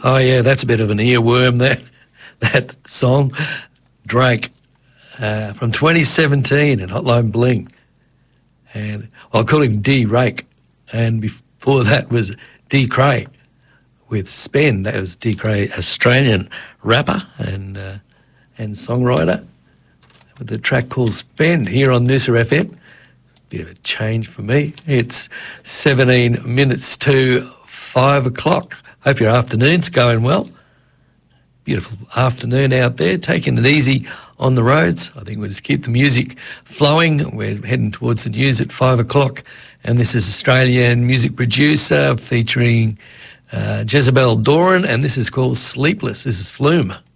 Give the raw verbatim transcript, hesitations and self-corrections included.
Oh, yeah, that's a bit of an earworm, that, that song. Drake, uh, from twenty seventeen in Hotline Bling. And I'll call him D Rake. And before that was D Cray with Spend. That was D Cray, Australian rapper and uh, and songwriter, with the track called Spend here on Noosa F M. Bit of a change for me. It's seventeen minutes to five o'clock. Hope your afternoon's going well. Beautiful afternoon out there, taking it easy on the roads. I think we'll just keep the music flowing. We're heading towards the news at five o'clock, and this is Australian music producer featuring uh, Jezebel Doran, and this is called Sleepless. This is Flume.